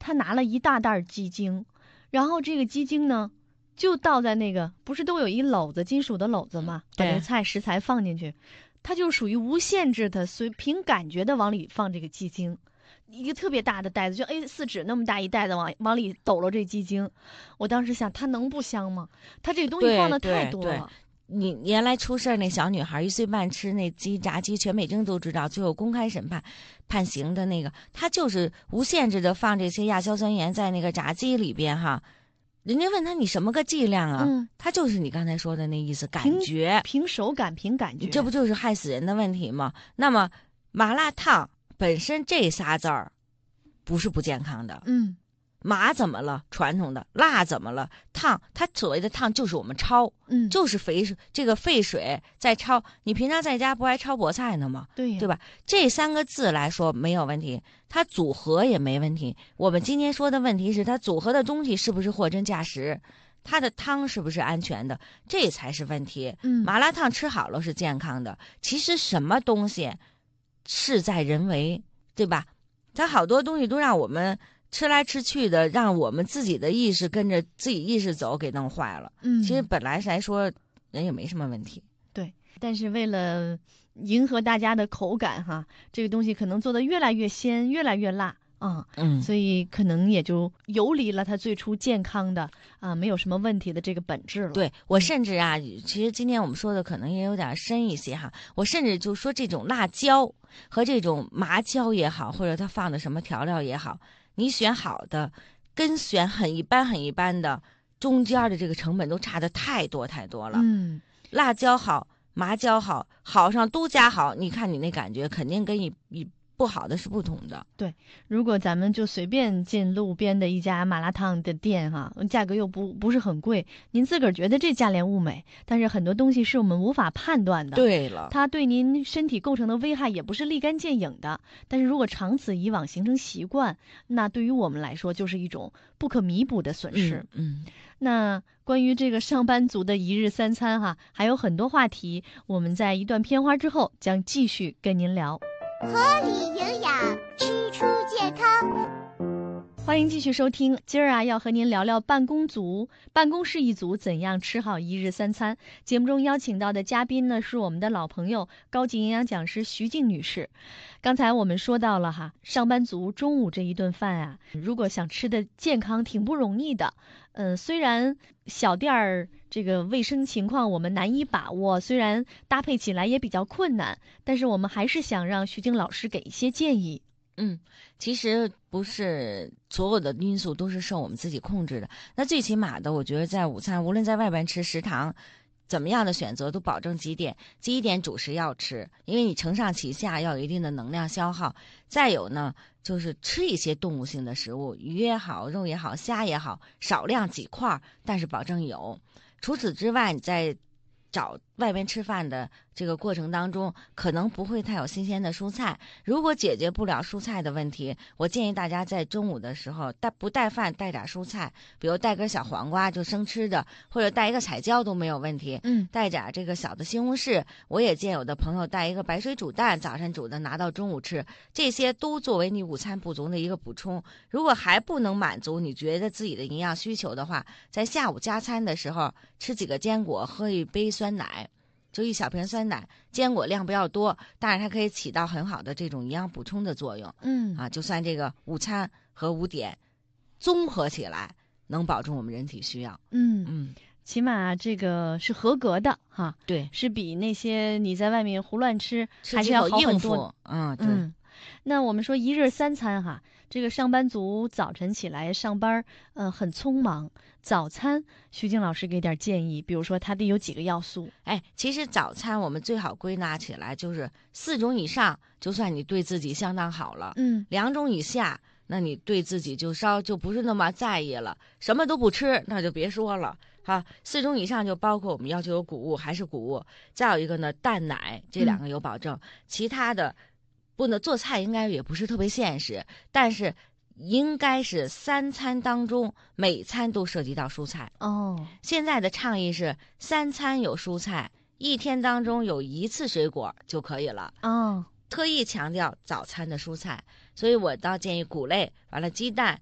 他拿了一大袋鸡精，然后这个鸡精呢就倒在那个不是都有一篓子金属的篓子吗？把这个食材放进去，他就属于无限制的凭感觉的往里放这个鸡精。一个特别大的袋子，就 A4 纸那么大一袋子，往里抖了这鸡精。我当时想，它能不香吗？它这个东西放的太多了。 你原来出事那小女孩1岁半吃那炸鸡，全北京都知道，最后公开审判判刑的那个，她就是无限制的放这些亚硝酸盐在那个炸鸡里边哈。人家问他你什么个剂量啊？他就是你刚才说的那意思，感觉凭手感，凭感觉， 这不就是害死人的问题吗？那么麻辣烫本身这仨字儿不是不健康的，麻怎么了？传统的辣怎么了？烫，它所谓的烫就是我们焯，就是这个沸水在焯。你平常在家不还焯菠菜呢吗？对吧？这3个字来说没有问题，它组合也没问题。我们今天说的问题是它组合的东西是不是货真价实，它的汤是不是安全的，这才是问题。麻辣烫吃好了是健康的，其实什么东西事在人为，对吧？它好多东西都让我们吃来吃去的，让我们自己的意识跟着自己意识走，给弄坏了。其实本来来说人也没什么问题。 对，但是为了迎合大家的口感哈，这个东西可能做得越来越鲜，越来越辣啊。所以可能也就游离了它最初健康的没有什么问题的这个本质了。 对，我甚至其实今天我们说的可能也有点深一些哈。我甚至就说这种辣椒和这种麻椒也好，或者它放的什么调料也好，你选好的跟选很一般的中间的这个成本都差的太多了。辣椒好，麻椒好，好上都加好，你看你那感觉肯定跟一不好的是不同的。 对，如果咱们就随便进路边的一家麻辣烫的店哈，价格又不是很贵，您自个儿觉得这价廉物美，但是很多东西是我们无法判断的。 对了， 它对您身体构成的危害也不是立竿见影的，但是如果长此以往形成习惯，那对于我们来说就是一种不可弥补的损失。那关于这个上班族的一日三餐哈，还有很多话题，我们在一段片花之后将继续跟您聊。 合理营养，吃出健康。 欢迎继续收听，今儿要和您聊聊办公室一族怎样吃好一日三餐。节目中邀请到的嘉宾呢，是我们的老朋友高级营养讲师徐静女士。刚才我们说到了哈，上班族中午这一顿饭如果想吃的健康挺不容易的。虽然小店儿这个卫生情况我们难以把握，虽然搭配起来也比较困难，但是我们还是想让徐静老师给一些建议。 其实不是所有的因素都是受我们自己控制的。那最起码的，我觉得在午餐，无论在外边吃食堂，怎么样的选择都保证几点。第一点，主食要吃，因为你承上启下要有一定的能量消耗。再有呢，就是吃一些动物性的食物，鱼也好，肉也好，虾也好，少量几块，但是保证有。除此之外，你在找外边吃饭的这个过程当中，可能不会太有新鲜的蔬菜。如果解决不了蔬菜的问题，我建议大家在中午的时候不带饭带点蔬菜，比如带根小黄瓜就生吃的，或者带一个彩椒都没有问题。带点这个小的西红柿，我也见有的朋友带一个白水煮蛋，早上煮的拿到中午吃，这些都作为你午餐不足的一个补充。如果还不能满足你觉得自己的营养需求的话，在下午加餐的时候吃几个坚果，喝一杯酸奶，就一小瓶酸奶，坚果量不要多，但是它可以起到很好的这种营养补充的作用。就算这个午餐和午点综合起来，能保证我们人体需要。 起码这个是合格的哈。 对， 是比那些你在外面胡乱吃还是要好很多。 对。 那我们说一日三餐哈，这个上班族早晨起来上班，很匆忙。早餐，徐静老师给点建议，比如说它得有几个要素。 其实早餐我们最好归纳起来就是4种以上，就算你对自己相当好了。2种以下，那你对自己就不是那么在意了。什么都不吃，那就别说了。4种以上就包括我们要求有谷物还是谷物，再有一个呢蛋奶，这2个有保证。其他的不能做菜，应该也不是特别现实，但是应该是3餐当中每餐都涉及到蔬菜。现在的倡议是3餐有蔬菜，1天当中有1次水果就可以了。特意强调早餐的蔬菜，所以我倒建议谷类，完了鸡蛋、